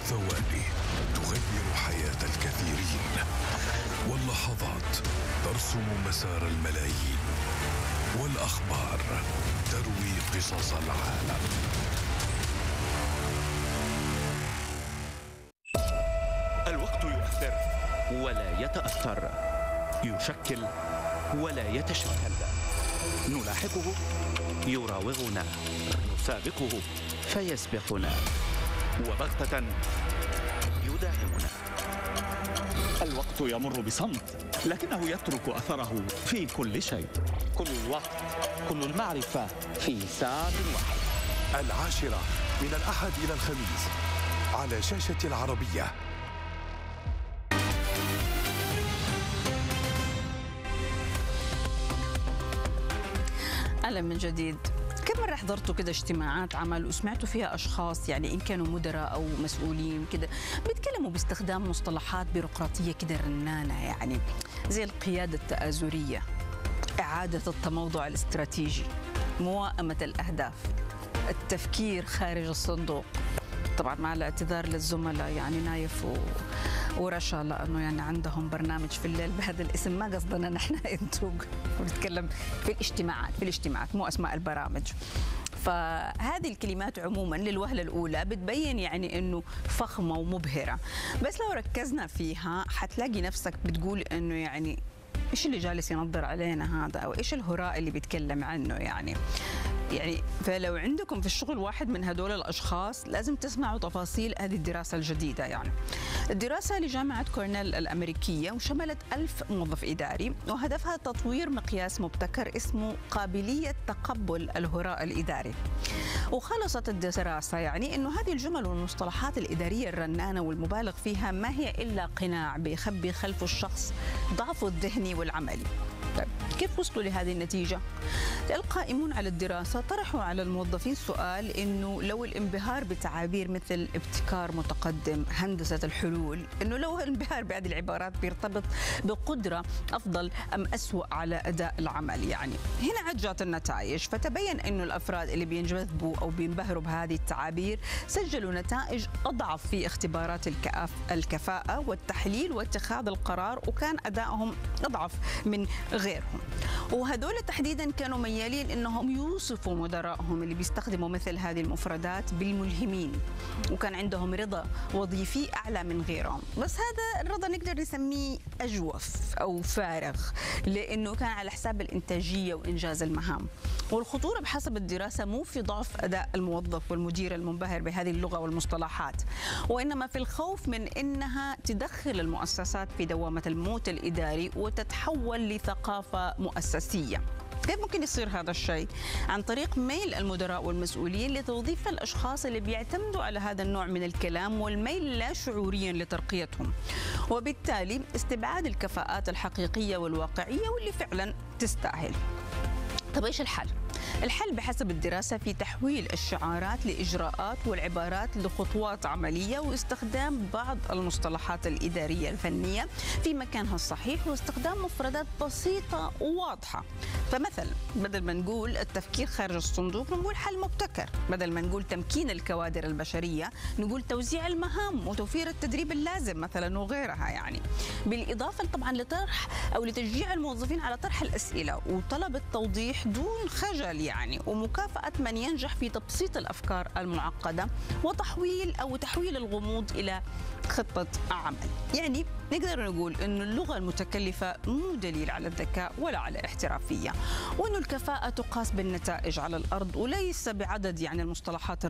ثواني تغير حياة الكثيرين، واللحظات ترسم مسار الملايين، والأخبار تروي قصص العالم. الوقت يؤثر ولا يتأثر، يشكل ولا يتشكل، نلاحقه يراوغنا، نسابقه فيسبقنا، وبغتة يداهمنا. الوقت يمر بصمت، لكنه يترك أثره في كل شيء. كل الوقت، كل المعرفة في ساعة واحدة. 10 من الأحد إلى الخميس على شاشة العربية. أهلا من جديد. كم مرة حضرتوا كده اجتماعات عمل وسمعتوا فيها أشخاص يعني إن كانوا مدراء أو مسؤولين كده بيتكلموا باستخدام مصطلحات بيروقراطية كده رنانة، يعني زي القيادة التآزرية، إعادة التموضع الاستراتيجي، موائمة الأهداف، التفكير خارج الصندوق. طبعا مع الاعتذار للزملاء يعني نايف ورشا، لانه يعني عندهم برنامج في الليل بهذا الاسم، ما قصدنا نحن انتو بنتكلم في الاجتماعات مو اسماء البرامج. فهذه الكلمات عموما للوهله الاولى بتبين يعني انه فخمه ومبهره، بس لو ركزنا فيها حتلاقي نفسك بتقول انه يعني ايش اللي جالس ينظر علينا هذا، او ايش الهراء اللي بيتكلم عنه يعني فلو عندكم في الشغل واحد من هدول الأشخاص لازم تسمعوا تفاصيل هذه الدراسة الجديدة. يعني الدراسة لجامعة كورنيل الأمريكية وشملت 1000 موظف إداري، وهدفها تطوير مقياس مبتكر اسمه قابلية تقبل الهراء الإداري. وخلصت الدراسة يعني إنه هذه الجمل والمصطلحات الإدارية الرنانة والمبالغ فيها ما هي إلا قناع بيخبي خلفه الشخص ضعفه الذهني والعملي. طيب كيف وصلوا لهذه النتيجة؟ القائمون على الدراسة طرحوا على الموظفين سؤال إنه لو الانبهار بتعابير مثل ابتكار متقدم، هندسة الحلول، إنه لو الانبهار بهذه العبارات بيرتبط بقدرة أفضل أم أسوأ على أداء العمل. يعني هنا عجت النتائج، فتبين إنه الأفراد اللي بينجذبوا أو بينبهروا بهذه التعابير سجلوا نتائج أضعف في اختبارات الكفاءة والتحليل واتخاذ القرار، وكان أدائهم أضعف من غيرهم. وهدول تحديدا كانوا ميالين انهم يوصفوا مدراءهم اللي بيستخدموا مثل هذه المفردات بالملهمين، وكان عندهم رضا وظيفي اعلى من غيرهم. بس هذا الرضا نقدر نسميه اجوف او فارغ، لانه كان على حساب الانتاجيه وانجاز المهام. والخطوره بحسب الدراسه مو في ضعف اداء الموظف والمدير المنبهر بهذه اللغه والمصطلحات، وانما في الخوف من انها تدخل المؤسسات في دوامه الموت الاداري وتتحول لثقافه مؤسسيه. كيف ممكن يصير هذا الشيء؟ عن طريق ميل المدراء والمسؤولين لتوظيف الأشخاص اللي بيعتمدوا على هذا النوع من الكلام والميل لا شعوريا لترقيتهم، وبالتالي استبعاد الكفاءات الحقيقية والواقعية واللي فعلا تستاهل. طب إيش الحل؟ الحل بحسب الدراسة في تحويل الشعارات لإجراءات والعبارات لخطوات عملية، واستخدام بعض المصطلحات الإدارية الفنية في مكانها الصحيح، واستخدام مفردات بسيطة وواضحة. فمثلا بدل ما نقول التفكير خارج الصندوق نقول حل مبتكر، بدل ما نقول تمكين الكوادر البشرية نقول توزيع المهام وتوفير التدريب اللازم مثلا وغيرها. يعني بالإضافة طبعا لطرح أو لتشجيع الموظفين على طرح الأسئلة وطلب التوضيح دون خجل، يعني ومكافأة من ينجح في تبسيط الأفكار المعقدة وتحويل الغموض إلى خطة عمل. يعني نقدر نقول أن اللغة المتكلفة مو دليل على الذكاء ولا على احترافية، وأن الكفاءة تقاس بالنتائج على الأرض وليس بعدد يعني المصطلحات